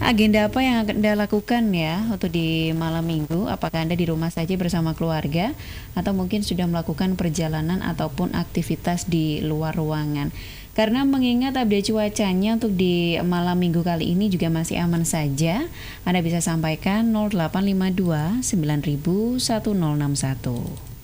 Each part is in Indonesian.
agenda apa yang akan Anda lakukan ya untuk di malam minggu? Apakah Anda di rumah saja bersama keluarga atau mungkin sudah melakukan perjalanan ataupun aktivitas di luar ruangan? Karena mengingat update cuacanya untuk di malam minggu kali ini juga masih aman saja, Anda bisa sampaikan 0852 9000 1061.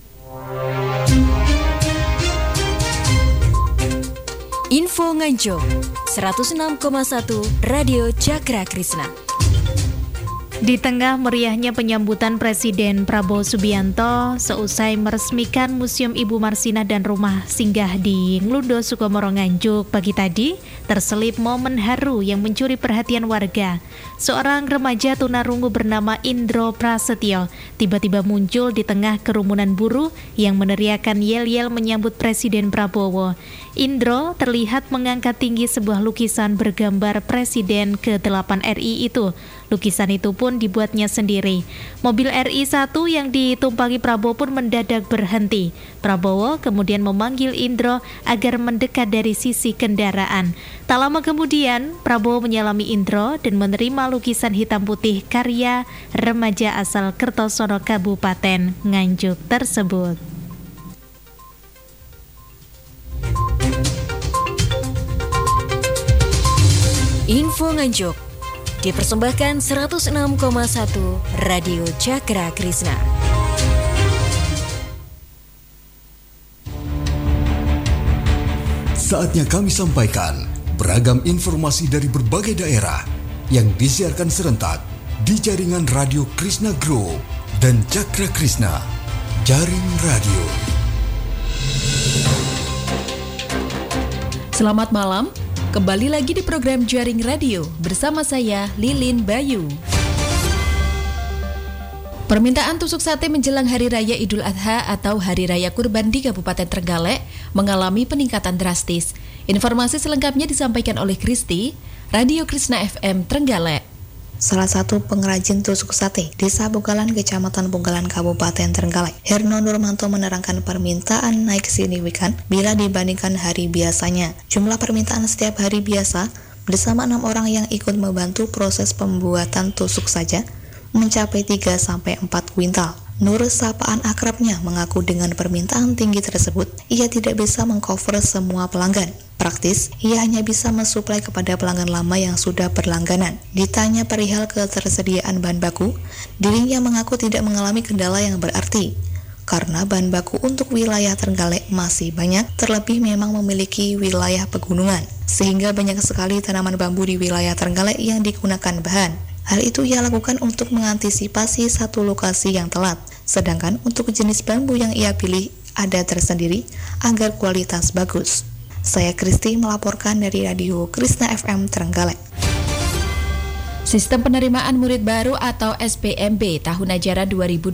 Info Nganjuk 106,1 Radio Cakra Krisna. Di tengah meriahnya penyambutan Presiden Prabowo Subianto seusai meresmikan Museum Ibu Marsinah dan rumah singgah di Ngludo, Sukomoro, Nganjuk pagi tadi, terselip momen haru yang mencuri perhatian warga. Seorang remaja tunarungu bernama Indro Prasetyo tiba-tiba muncul di tengah kerumunan buruh yang meneriakan yel-yel menyambut Presiden Prabowo. Indro terlihat mengangkat tinggi sebuah lukisan bergambar Presiden ke-8 RI itu. Lukisan itu pun dibuatnya sendiri. Mobil RI1 yang ditumpangi Prabowo pun mendadak berhenti. Prabowo kemudian memanggil Indro agar mendekat dari sisi kendaraan. Tak lama kemudian, Prabowo menyalami Indro dan menerima lukisan hitam putih karya remaja asal Kertosono, Kabupaten Nganjuk tersebut. Info Nganjuk dipersembahkan 106,1 Radio Cakra Krisna. Saatnya kami sampaikan beragam informasi dari berbagai daerah yang disiarkan serentak di jaringan Radio Krisna Group dan Cakra Krisna, Jaring Radio. Selamat malam. Kembali lagi di program Jaring Radio bersama saya, Lilin Bayu. Permintaan tusuk sate menjelang Hari Raya Idul Adha atau Hari Raya Kurban di Kabupaten Trenggalek mengalami peningkatan drastis. Informasi selengkapnya disampaikan oleh Kristi, Radio Krisna FM Trenggalek. Salah satu pengrajin tusuk sate Desa Bugalan, Kecamatan Bugalan, Kabupaten Trenggalek, Herno Nurmanto menerangkan permintaan naik signifikan bila dibandingkan hari biasanya. Jumlah permintaan setiap hari biasa bersama 6 orang yang ikut membantu proses pembuatan tusuk saja mencapai 3-4 kuintal. Nur, sapaan akrabnya, mengaku dengan permintaan tinggi tersebut, ia tidak bisa mengcover semua pelanggan. Praktis, ia hanya bisa mensuplai kepada pelanggan lama yang sudah berlangganan. Ditanya perihal ketersediaan bahan baku, dirinya mengaku tidak mengalami kendala yang berarti. Karena bahan baku untuk wilayah Trenggalek masih banyak, terlebih memang memiliki wilayah pegunungan, sehingga banyak sekali tanaman bambu di wilayah Trenggalek yang digunakan bahan. Hal itu ia lakukan untuk mengantisipasi satu lokasi yang telat, sedangkan untuk jenis bambu yang ia pilih ada tersendiri agar kualitas bagus. Saya Kristi melaporkan dari Radio Krisna FM Trenggalek. Sistem penerimaan murid baru atau SPMB tahun ajaran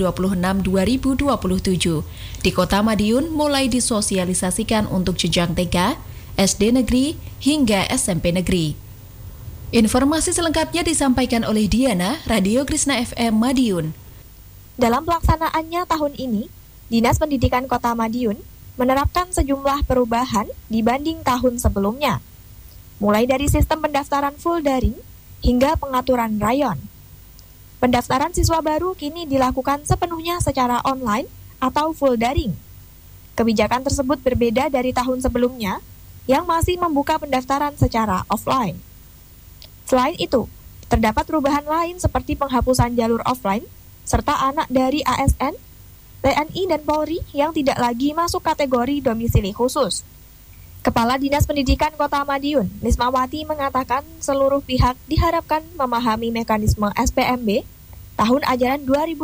2026-2027 di Kota Madiun mulai disosialisasikan untuk jenjang TK, SD negeri, hingga SMP negeri. Informasi selengkapnya disampaikan oleh Diana, Radio Krisna FM Madiun. Dalam pelaksanaannya tahun ini, Dinas Pendidikan Kota Madiun menerapkan sejumlah perubahan dibanding tahun sebelumnya, mulai dari sistem pendaftaran full daring hingga pengaturan rayon. Pendaftaran siswa baru kini dilakukan sepenuhnya secara online atau full daring. Kebijakan tersebut berbeda dari tahun sebelumnya yang masih membuka pendaftaran secara offline. Selain itu, terdapat perubahan lain seperti penghapusan jalur offline, serta anak dari ASN, TNI, dan Polri yang tidak lagi masuk kategori domisili khusus. Kepala Dinas Pendidikan Kota Madiun, Lismawati, mengatakan seluruh pihak diharapkan memahami mekanisme SPMB tahun ajaran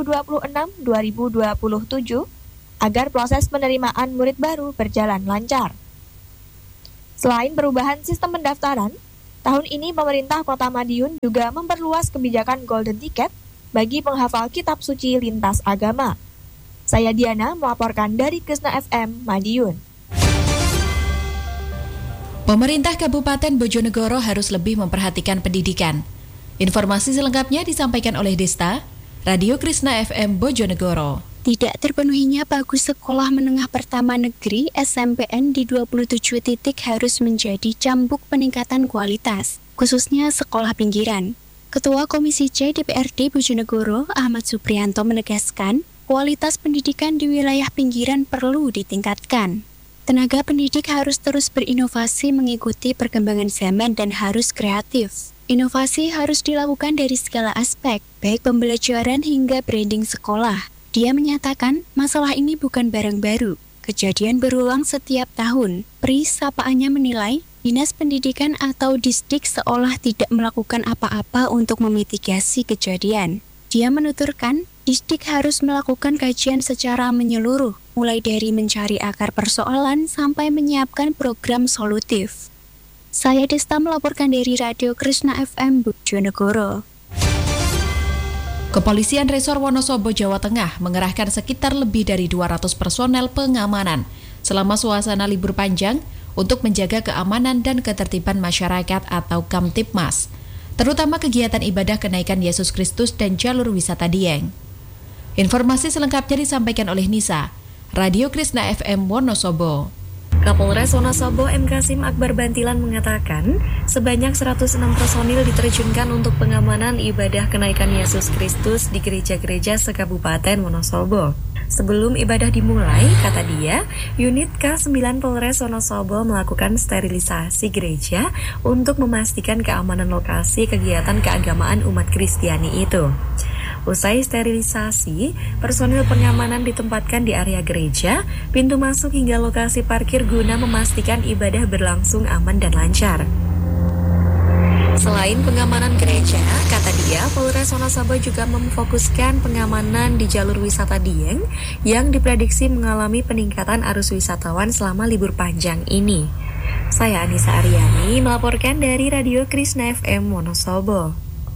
2026-2027 agar proses penerimaan murid baru berjalan lancar. Selain perubahan sistem pendaftaran, tahun ini pemerintah Kota Madiun juga memperluas kebijakan Golden Ticket bagi penghafal kitab suci lintas agama. Saya Diana melaporkan dari Krisna FM Madiun. Pemerintah Kabupaten Bojonegoro harus lebih memperhatikan pendidikan. Informasi selengkapnya disampaikan oleh Desta, Radio Krisna FM Bojonegoro. Tidak terpenuhinya bagus sekolah menengah pertama negeri SMPN di 27 titik harus menjadi cambuk peningkatan kualitas, khususnya sekolah pinggiran. Ketua Komisi C DPRD Bojonegoro, Ahmad Supriyanto menegaskan, kualitas pendidikan di wilayah pinggiran perlu ditingkatkan. Tenaga pendidik harus terus berinovasi mengikuti perkembangan zaman dan harus kreatif. Inovasi harus dilakukan dari segala aspek, baik pembelajaran hingga branding sekolah. Dia menyatakan, masalah ini bukan barang baru. Kejadian berulang setiap tahun. Pri sapaannya menilai, Dinas Pendidikan atau Disdik seolah tidak melakukan apa-apa untuk memitigasi kejadian. Dia menuturkan, Disdik harus melakukan kajian secara menyeluruh, mulai dari mencari akar persoalan sampai menyiapkan program solutif. Saya Desta melaporkan dari Radio Krishna FM Bojonegoro. Kepolisian Resor Wonosobo, Jawa Tengah mengerahkan sekitar lebih dari 200 personel pengamanan selama suasana libur panjang untuk menjaga keamanan dan ketertiban masyarakat atau Kamtibmas, terutama kegiatan ibadah kenaikan Yesus Kristus dan jalur wisata Dieng. Informasi selengkapnya disampaikan oleh Nisa, Radio Krishna FM Wonosobo. Kapolres Wonosobo M. Kasim Akbar Bantilan mengatakan, sebanyak 106 personil diterjunkan untuk pengamanan ibadah kenaikan Yesus Kristus di gereja-gereja sekabupaten Wonosobo. Sebelum ibadah dimulai, kata dia, unit K9 Polres Wonosobo melakukan sterilisasi gereja untuk memastikan keamanan lokasi kegiatan keagamaan umat Kristiani itu. Usai sterilisasi, personil pengamanan ditempatkan di area gereja, pintu masuk hingga lokasi parkir guna memastikan ibadah berlangsung aman dan lancar. Selain pengamanan gereja, kata dia, Polres Wonosobo juga memfokuskan pengamanan di jalur wisata Dieng yang diprediksi mengalami peningkatan arus wisatawan selama libur panjang ini. Saya Anissa Aryani melaporkan dari Radio Krishna FM Wonosobo.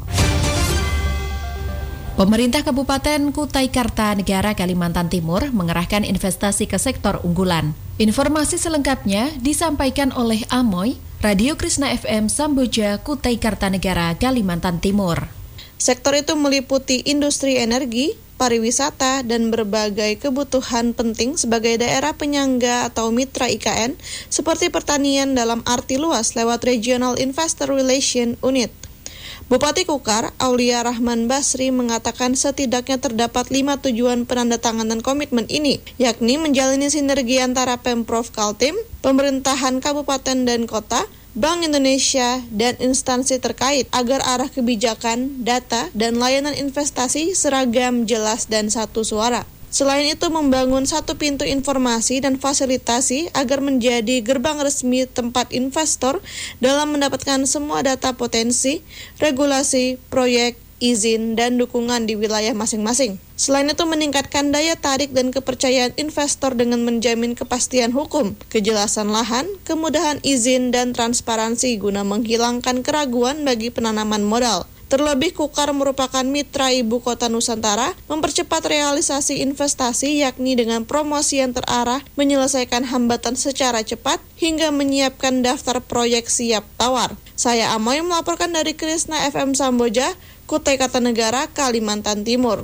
Pemerintah Kabupaten Kutai Kartanegara, Kalimantan Timur mengerahkan investasi ke sektor unggulan. Informasi selengkapnya disampaikan oleh Amoy, Radio Krishna FM Samboja, Kutai Kartanegara, Kalimantan Timur. Sektor itu meliputi industri energi, pariwisata, dan berbagai kebutuhan penting sebagai daerah penyangga atau mitra IKN, seperti pertanian dalam arti luas lewat Regional Investor Relation Unit. Bupati Kukar, Aulia Rahman Basri, mengatakan setidaknya terdapat 5 tujuan penandatanganan komitmen ini, yakni menjalani sinergi antara Pemprov Kaltim, pemerintahan kabupaten dan kota, Bank Indonesia, dan instansi terkait agar arah kebijakan, data, dan layanan investasi seragam, jelas, dan satu suara. Selain itu, membangun satu pintu informasi dan fasilitasi agar menjadi gerbang resmi tempat investor dalam mendapatkan semua data potensi, regulasi, proyek, izin, dan dukungan di wilayah masing-masing. Selain itu, meningkatkan daya tarik dan kepercayaan investor dengan menjamin kepastian hukum, kejelasan lahan, kemudahan izin, dan transparansi guna menghilangkan keraguan bagi penanaman modal. Terlebih, Kukar merupakan mitra ibu kota Nusantara, mempercepat realisasi investasi yakni dengan promosi yang terarah, menyelesaikan hambatan secara cepat, hingga menyiapkan daftar proyek siap tawar. Saya Amoy melaporkan dari Krishna FM Samboja, Kutai Kartanegara, Kalimantan Timur.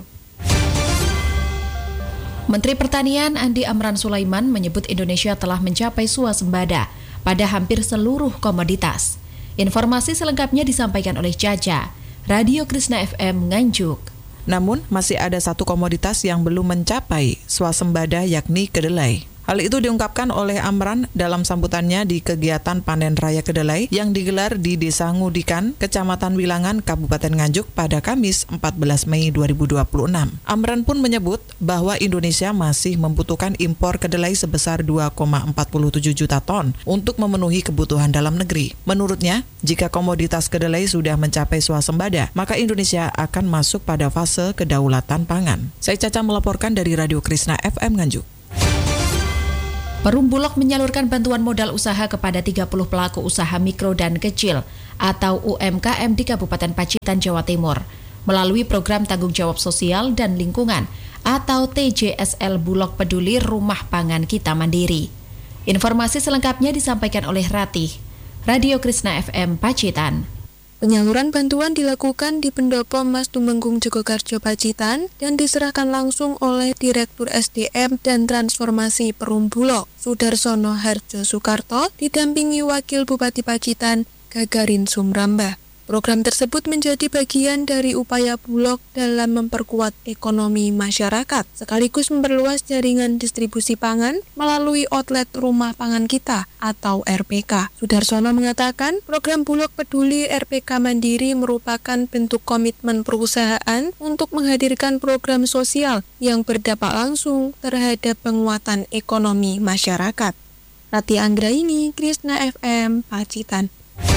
Menteri Pertanian Andi Amran Sulaiman menyebut Indonesia telah mencapai swasembada pada hampir seluruh komoditas. Informasi selengkapnya disampaikan oleh Caca, Radio Krishna FM Nganjuk. Namun, masih ada satu komoditas yang belum mencapai swasembada, yakni kedelai. Hal itu diungkapkan oleh Amran dalam sambutannya di kegiatan panen raya kedelai yang digelar di Desa Ngudikan, Kecamatan Wilangan, Kabupaten Nganjuk pada Kamis 14 Mei 2026. Amran pun menyebut bahwa Indonesia masih membutuhkan impor kedelai sebesar 2,47 juta ton untuk memenuhi kebutuhan dalam negeri. Menurutnya, jika komoditas kedelai sudah mencapai swasembada, maka Indonesia akan masuk pada fase kedaulatan pangan. Saya Caca melaporkan dari Radio Krishna FM Nganjuk. Perum Bulog menyalurkan bantuan modal usaha kepada 30 pelaku usaha mikro dan kecil atau UMKM di Kabupaten Pacitan, Jawa Timur melalui program Tanggung Jawab Sosial dan Lingkungan atau TJSL Bulog Peduli Rumah Pangan Kita Mandiri. Informasi selengkapnya disampaikan oleh Ratih, Radio Krishna FM Pacitan. Penyaluran bantuan dilakukan di Pendopo Mas Tumenggung Jogokarjo Pacitan dan diserahkan langsung oleh Direktur SDM dan Transformasi Perum Bulog, Sudarsono Harjo Soekarto, didampingi Wakil Bupati Pacitan, Gagarin Sumramba. Program tersebut menjadi bagian dari upaya Bulog dalam memperkuat ekonomi masyarakat, sekaligus memperluas jaringan distribusi pangan melalui outlet Rumah Pangan Kita atau RPK. Sudarsono mengatakan, program Bulog Peduli RPK Mandiri merupakan bentuk komitmen perusahaan untuk menghadirkan program sosial yang berdampak langsung terhadap penguatan ekonomi masyarakat. Rati Anggraini, Krisna FM, Pacitan.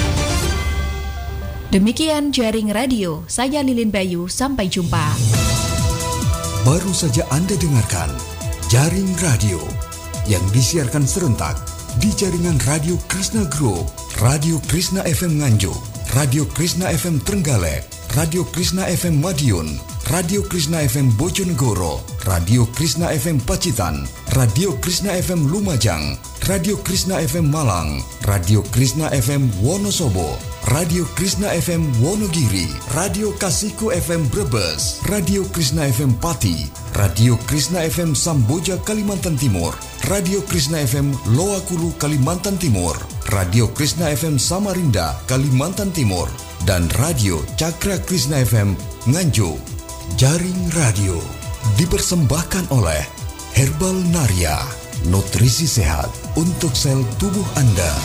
Demikian Jaring Radio, saya Lilin Bayu, sampai jumpa. Baru saja Anda dengarkan Jaring Radio yang disiarkan serentak di jaringan Radio Krishna Group, Radio Krishna FM Nganjuk, Radio Krishna FM Trenggalek, Radio Krishna FM Madiun, Radio Krishna FM Bojonegoro, Radio Krishna FM Pacitan, Radio Krishna FM Lumajang, Radio Krishna FM Malang, Radio Krishna FM Wonosobo, Radio Krishna FM Wonogiri, Radio Kasiku FM Brebes, Radio Krishna FM Pati, Radio Krishna FM Samboja Kalimantan Timur, Radio Krishna FM Loakulu Kalimantan Timur, Radio Krishna FM Samarinda Kalimantan Timur, dan Radio Cakra Krishna FM Nganjuk. Jaring Radio dipersembahkan oleh Herbal Naria, nutrisi sehat untuk sel tubuh Anda.